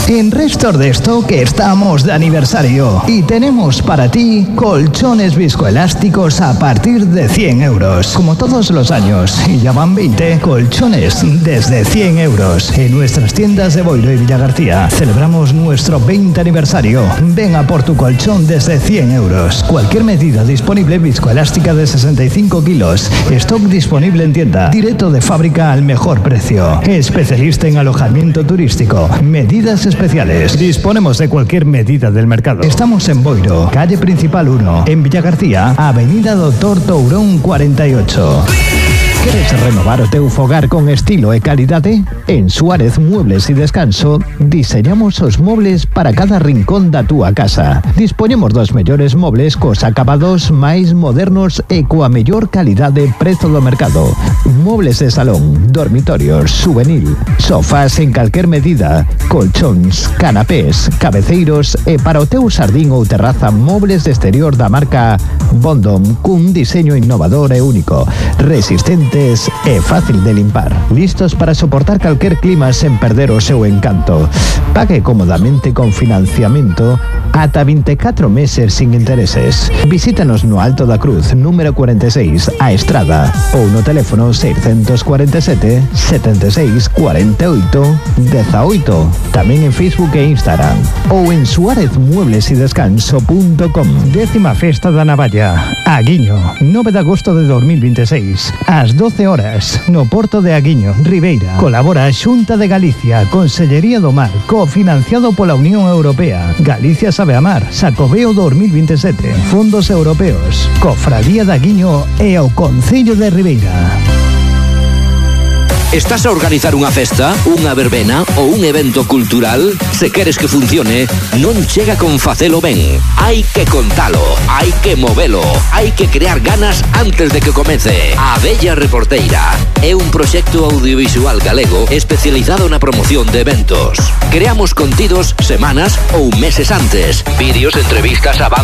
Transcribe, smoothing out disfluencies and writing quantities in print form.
En Restor de Stock estamos de aniversario y tenemos para ti colchones viscoelásticos a partir de 100 euros. Como todos los años, y ya van 20, colchones desde 100 euros. En nuestras tiendas de Boiro y Villagarcía celebramos nuestro 20 aniversario. Ven a por tu colchón desde 100 euros. Cualquier medida disponible viscoelástica de 65 kilos. Stock disponible en tienda. Directo de fábrica al mejor precio. Especialista en alojamiento turístico. Medidas especiales. Disponemos de cualquier medida del mercado. Estamos en Boiro, calle principal 1. En Villagarcía, avenida Doctor Tourón 48. ¿Queres renovar o teu fogar con estilo e calidade? En Suárez Muebles y Descanso diseñamos os mobles para cada rincón da túa casa. Dispoñemos dos mellores mobles cos acabados máis modernos e coa mellor calidade e prezo do mercado. Mobles de salón, dormitorios, souvenir, sofás en calquer medida, colchóns, canapés, cabeceiros e para o teu xardín ou terraza mobles de exterior da marca Bondom cun diseño innovador e único, resistente e fácil de limpar. Listos para soportar calquer clima sen perder o seu encanto. Pague cómodamente con financiamento ata 24 meses sin intereses. Visítanos no Alto da Cruz, número 46, a Estrada, ou no teléfono 647 76 48 18. Tamén en Facebook e Instagram, ou en suárezmueblesidescanso.com. 10ª Festa da Navalla, Aguiño, 9 de agosto de 2026, ás 12 horas, no Porto de Aguiño, Ribeira. Colabora a Xunta de Galicia, Consellería do Mar, cofinanciado pola Unión Europea. Galicia sabe amar, Xacobeo 2027, fondos europeos, Cofradía de Aguiño e o Concello de Ribeira. Estás a organizar unha festa, unha verbena ou un evento cultural? Se queres que funcione, non chega con facelo ben. Hai que contalo, hai que movelo, hai que crear ganas antes de que comece. A Bella Reporteira é un proxecto audiovisual galego especializado na promoción de eventos. Creamos contidos semanas ou meses antes, vídeos, entrevistas, avances